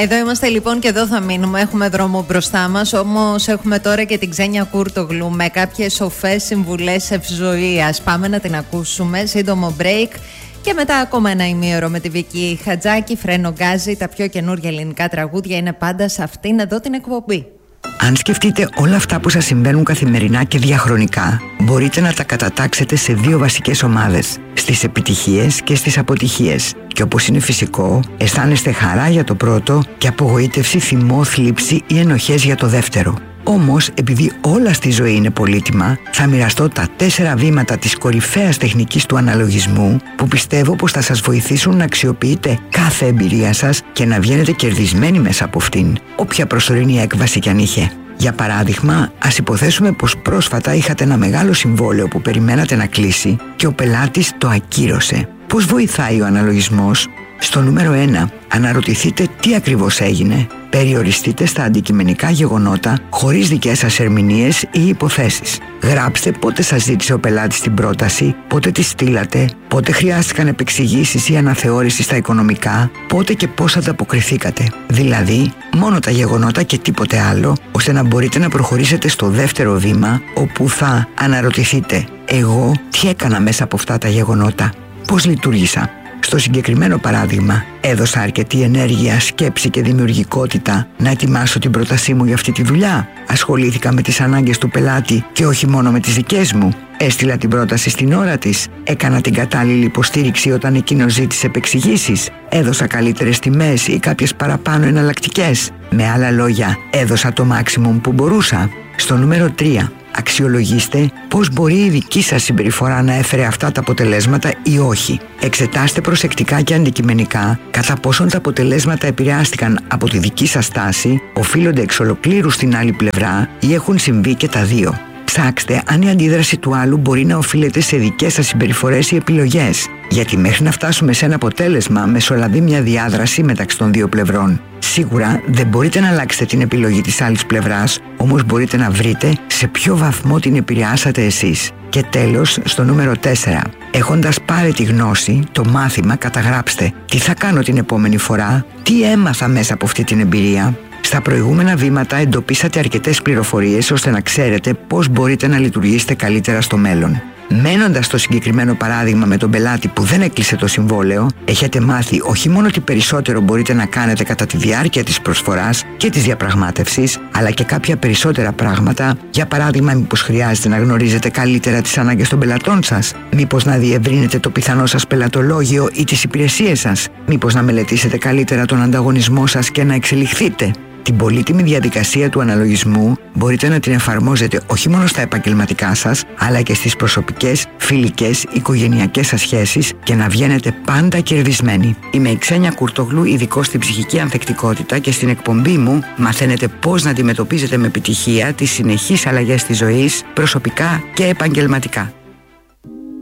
Εδώ είμαστε λοιπόν και εδώ θα μείνουμε. Έχουμε δρόμο μπροστά μας. Όμως έχουμε τώρα και την Ξένια Κούρτογλου με κάποιες σοφές συμβουλές ευζοίας. Πάμε να την ακούσουμε. Σύντομο break. Και μετά ακόμα ένα ημίωρο με τη Βίκη Χατζάκη. Φρένο γκάζι. Τα πιο καινούργια ελληνικά τραγούδια είναι πάντα σε αυτήν εδώ την εκπομπή. Αν σκεφτείτε όλα αυτά που σας συμβαίνουν καθημερινά και διαχρονικά, μπορείτε να τα κατατάξετε σε δύο βασικές ομάδες: στις επιτυχίες και στις αποτυχίες. Και όπως είναι φυσικό, αισθάνεστε χαρά για το πρώτο και απογοήτευση, θυμό, θλίψη ή ενοχές για το δεύτερο. Όμως, επειδή όλα στη ζωή είναι πολύτιμα, θα μοιραστώ τα 4 βήματα της κορυφαίας τεχνικής του αναλογισμού που πιστεύω πως θα σας βοηθήσουν να αξιοποιείτε κάθε εμπειρία σας και να βγαίνετε κερδισμένοι μέσα από αυτήν, όποια προσωρινή έκβαση κι αν είχε. Για παράδειγμα, ας υποθέσουμε πως πρόσφατα είχατε ένα μεγάλο συμβόλαιο που περιμένατε να κλείσει και ο πελάτης το ακύρωσε. Πώς βοηθάει ο αναλογισμός? Στο νούμερο 1, αναρωτηθείτε τι ακριβώς έγινε. Περιοριστείτε στα αντικειμενικά γεγονότα χωρίς δικές σας ερμηνείες ή υποθέσεις. Γράψτε πότε σας ζήτησε ο πελάτης την πρόταση, πότε τη στείλατε, πότε χρειάστηκαν επεξηγήσεις ή αναθεώρηση στα οικονομικά, πότε και πώς ανταποκριθήκατε. Δηλαδή, μόνο τα γεγονότα και τίποτε άλλο, ώστε να μπορείτε να προχωρήσετε στο δεύτερο βήμα, όπου θα αναρωτηθείτε: εγώ τι έκανα μέσα από αυτά τα γεγονότα, πώς λειτουργήσα. Στο συγκεκριμένο παράδειγμα, έδωσα αρκετή ενέργεια, σκέψη και δημιουργικότητα να ετοιμάσω την πρότασή μου για αυτή τη δουλειά. Ασχολήθηκα με τις ανάγκες του πελάτη και όχι μόνο με τις δικές μου. Έστειλα την πρόταση στην ώρα της. Έκανα την κατάλληλη υποστήριξη όταν εκείνος ζήτησε επεξηγήσεις. Έδωσα καλύτερες τιμές ή κάποιες παραπάνω εναλλακτικές. Με άλλα λόγια, έδωσα το maximum που μπορούσα. Στο νούμερο 3. Αξιολογήστε πώς μπορεί η δική σας συμπεριφορά να έφερε αυτά τα αποτελέσματα ή όχι. Εξετάστε προσεκτικά και αντικειμενικά κατά πόσον τα αποτελέσματα επηρεάστηκαν από τη δική σας στάση, οφείλονται εξ ολοκλήρου στην άλλη πλευρά ή έχουν συμβεί και τα δύο. Ψάξτε αν η αντίδραση του άλλου μπορεί να οφείλεται σε δικές σας συμπεριφορές ή επιλογές. Γιατί μέχρι να φτάσουμε σε ένα αποτέλεσμα, μεσολαβεί μια διάδραση μεταξύ των δύο πλευρών. Σίγουρα δεν μπορείτε να αλλάξετε την επιλογή της άλλης πλευράς, όμως μπορείτε να βρείτε σε ποιο βαθμό την επηρεάσατε εσείς. Και τέλος, στο νούμερο 4. Έχοντας πάρει τη γνώση, το μάθημα, καταγράψτε τι θα κάνω την επόμενη φορά, τι έμαθα μέσα από αυτή την εμπειρία. Στα προηγούμενα βήματα εντοπίσατε αρκετές πληροφορίες ώστε να ξέρετε πώς μπορείτε να λειτουργήσετε καλύτερα στο μέλλον. Μένοντας στο συγκεκριμένο παράδειγμα με τον πελάτη που δεν έκλεισε το συμβόλαιο, έχετε μάθει όχι μόνο τι περισσότερο μπορείτε να κάνετε κατά τη διάρκεια της προσφοράς και της διαπραγμάτευσης, αλλά και κάποια περισσότερα πράγματα. Για παράδειγμα, μήπως χρειάζεται να γνωρίζετε καλύτερα τις ανάγκες των πελατών σας, μήπως να διευρύνετε το πιθανό σας πελατολόγιο ή τις υπηρεσίες σας, μήπως να μελετήσετε καλύτερα τον ανταγωνισμό σας και να εξελιχθείτε. Την πολύτιμη διαδικασία του αναλογισμού μπορείτε να την εφαρμόζετε όχι μόνο στα επαγγελματικά σας, αλλά και στις προσωπικές, φιλικές, οικογενειακές σας σχέσεις και να βγαίνετε πάντα κερδισμένοι. Είμαι η Ξένια Κούρτογλου, ειδικός στην ψυχική ανθεκτικότητα, και στην εκπομπή μου μαθαίνετε πώς να αντιμετωπίζετε με επιτυχία τις συνεχείς αλλαγές της ζωής, προσωπικά και επαγγελματικά.